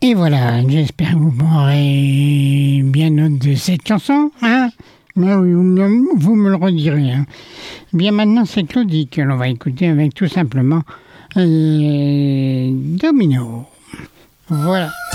Et voilà, j'espère que vous prendrez bien note de cette chanson, hein. Mais oui, vous me le redirez, hein. Bien maintenant, c'est Claudie que l'on va écouter avec tout simplement Domino. Voilà.